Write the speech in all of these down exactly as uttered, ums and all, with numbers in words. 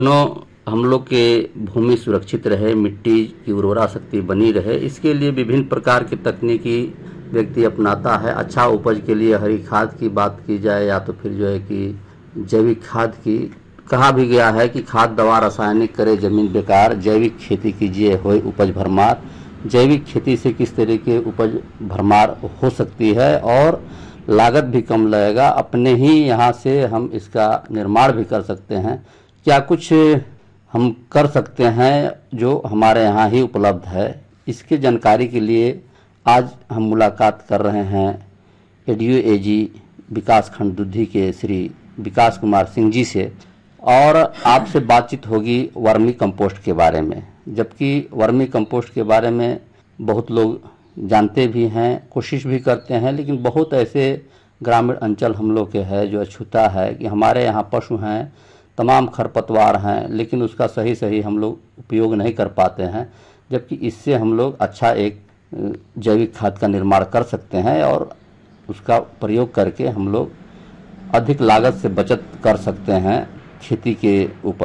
No हम लोग के भूमि सुरक्षित रहे, मिट्टी की उर्वरा शक्ति बनी रहे, इसके लिए विभिन्न प्रकार की तकनीकी व्यक्ति अपनाता है। अच्छा उपज के लिए हरी खाद की बात की जाए या तो फिर जो है कि जैविक खाद की, कहा भी गया है कि खाद दवा रासायनिक करे जमीन बेकार, जैविक खेती कीजिए होए उपज भरमार। जैविक खेती से किस तरह के उपज भरमार हो सकती है और लागत भी कम लगेगा, अपने ही यहाँ से हम इसका निर्माण भी कर सकते हैं। क्या कुछ हम कर सकते हैं जो हमारे यहाँ ही उपलब्ध है? इसकी जानकारी के लिए आज हम मुलाकात कर रहे हैं एडीओ एजी विकास खंड दुधी के श्री विकास कुमार सिंह जी से, और आपसे बातचीत होगी वर्मी कंपोस्ट के बारे में। जबकि वर्मी कंपोस्ट के बारे में बहुत लोग जानते भी हैं, कोशिश भी करते हैं, लेकिन बहुत ऐसे ग्रामीण अंचल हम लोग के है जो अछूता है कि हमारे यहाँ पशु हैं, तमाम खरपतवार हैं, लेकिन उसका सही सही हम लोग उपयोग नहीं कर पाते हैं। जबकि इससे हम लोग अच्छा एक जैविक खाद का निर्माण कर सकते हैं और उसका प्रयोग करके हम लोग अधिक लागत से बचत कर सकते हैं खेती के ऊपर।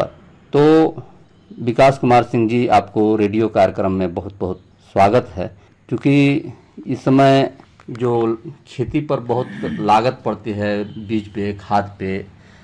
तो विकास कुमार सिंह जी, आपको रेडियो कार्यक्रम में बहुत बहुत स्वागत है। क्योंकि इस समय जो खेती पर बहुत लागत पड़ती है, बीज पे, खाद पे,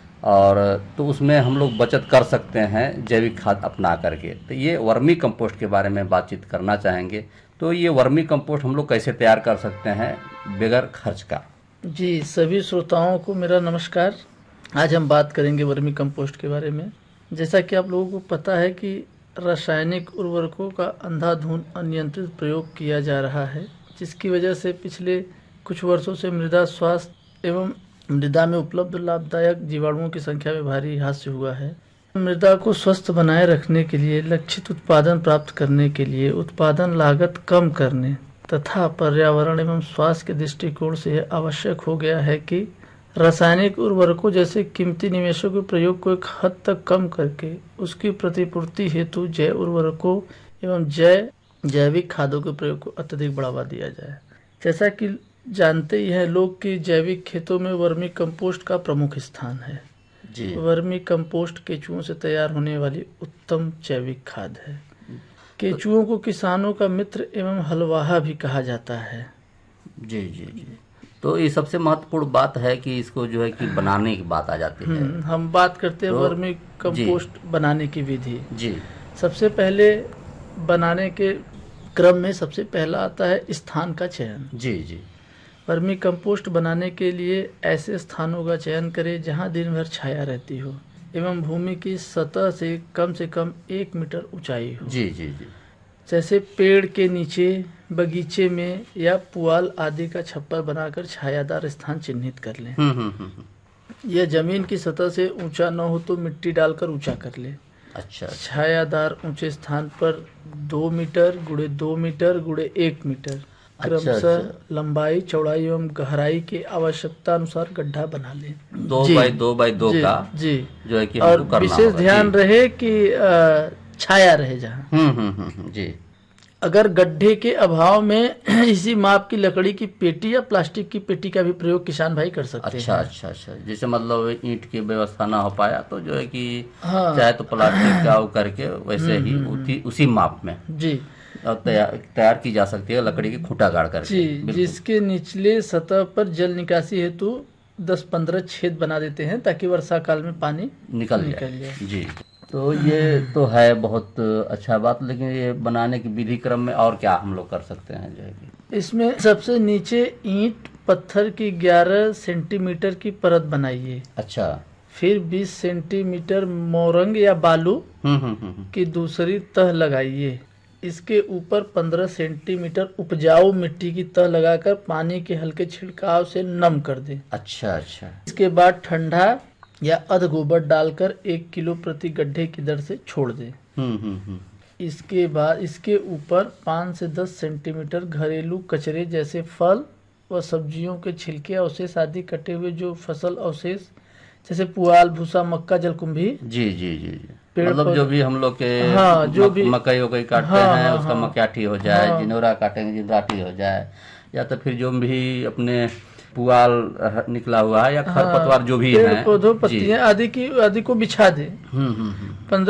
और तो उसमें हम लोग बचत कर सकते हैं जैविक खाद अपना करके। तो ये वर्मी कंपोस्ट के बारे में बातचीत करना चाहेंगे। तो ये वर्मी कंपोस्ट हम लोग कैसे तैयार कर सकते हैं बगैर खर्च का? जी, सभी श्रोताओं को मेरा नमस्कार। आज हम बात करेंगे वर्मी कंपोस्ट के बारे में। जैसा कि आप लोगों को पता है कि रासायनिक उर्वरकों का अंधाधुंध अनियंत्रित प्रयोग किया जा रहा है, जिसकी वजह से पिछले कुछ वर्षों से मृदा स्वास्थ्य एवं मृदा में उपलब्ध लाभदायक जीवाणुओं की संख्या में भारी ह्रास हुआ है। मृदा को स्वस्थ बनाए रखने के लिए, लक्षित उत्पादन प्राप्त करने के लिए, उत्पादन लागत कम करने तथा पर्यावरण एवं स्वास्थ्य के दृष्टिकोण से यह आवश्यक हो गया है कि रासायनिक उर्वरकों जैसे कीमती निवेशों के प्रयोग को एक हद तक कम करके उसकी प्रतिपूर्ति हेतु जैव उर्वरकों एवं जैव जैविक खादों के प्रयोग को अत्यधिक बढ़ावा दिया जाए। जैसा कि जानते ही हैं लोग कि जैविक खेतों में वर्मी कंपोस्ट का प्रमुख स्थान है। जी। वर्मी कंपोस्ट केचुओं से तैयार होने वाली उत्तम जैविक खाद है। केचुओं को किसानों का मित्र एवं हलवाहा भी कहा जाता है। जी जी जी। तो ये सबसे महत्वपूर्ण बात है कि इसको जो है कि बनाने की बात आ जाती है। हम बात करते हैं तो, वर्मी कंपोस्ट बनाने की विधि। जी। सबसे पहले बनाने के क्रम में सबसे पहला आता है स्थान का चयन। जी जी। वर्मी कंपोस्ट बनाने के लिए ऐसे स्थानों का चयन करें जहां दिन भर छाया रहती हो एवं भूमि की सतह से कम से कम एक मीटर ऊंचाई हो। जी जी जी। जैसे पेड़ के नीचे, बगीचे में या पुआल आदि का छप्पर बनाकर छायादार स्थान चिन्हित कर लें। यह जमीन की सतह से ऊंचा न हो तो मिट्टी डालकर ऊंचा कर ले। अच्छा। छायादार ऊंचे स्थान पर दो मीटर गुड़े दो मीटर गुड़े एक मीटर क्रमशः अच्छा, अच्छा। लंबाई, चौड़ाई एवं गहराई के आवश्यकता अनुसार गड्ढा बना लें। दो बाई दो बाई दो का जी जो है कि और विशेष ध्यान रहे कि छाया रहे जहाँ। हम्म हम्म हम्म जी। अगर गड्ढे के अभाव में इसी माप की लकड़ी की पेटी या प्लास्टिक की पेटी का भी प्रयोग किसान भाई कर सकते अच्छा, हैं। अच्छा अच्छा अच्छा। जैसे मतलब ईंट की व्यवस्था ना हो पाया तो जो है कि हाँ। चाहे तो प्लास्टिक का करके वैसे ही उसी उसी माप में जी तैयार तैयार की जा सकती है, लकड़ी की खूंटा गाड़ करके। जी, जिसके निचले सतह पर जल निकासी हेतु दस पंद्रह छेद बना देते हैं ताकि वर्षा काल में पानी निकल, निकल जाए। जी। तो ये तो है बहुत अच्छा बात, लेकिन ये बनाने की विधि क्रम में और क्या हम लोग कर सकते हैं जो है कि इसमें सबसे नीचे ईंट पत्थर की ग्यारह सेंटीमीटर की परत बनाइए। अच्छा। फिर बीस सेंटीमीटर मोरंग या बालू की दूसरी तह लगाइए। इसके ऊपर पंद्रह सेंटीमीटर उपजाऊ मिट्टी की तह लगाकर पानी के हल्के छिड़काव से नम कर दें। अच्छा अच्छा। इसके बाद ठंडा या अध गोबर डालकर एक किलो प्रति गड्ढे की दर से छोड़ दें। हम्म हम्म। इसके बाद इसके ऊपर पाँच से दस सेंटीमीटर घरेलू कचरे जैसे फल व सब्जियों के छिलके, अवशेष आदि कटे हुए जो फसल अवशेष जैसे पुआल, भूसा, मक्का, जलकुंभी। जी जी जी। मतलब जो भी हम लोग के हाँ, जो भी मकई वकई काटते हाँ, हैं हाँ, उसका हाँ, मक्याठी हो जाए, हाँ, जिनोरा काटेंगे जिनराठी हो जाए, या तो फिर जो भी अपने पुआल अ, निकला हुआ है या खरपतवार जो भी पेड़ है पौधों जी। पत्तियां आदि की आदि को बिछा दे। हम्म हम्म हम्म। पंद्रह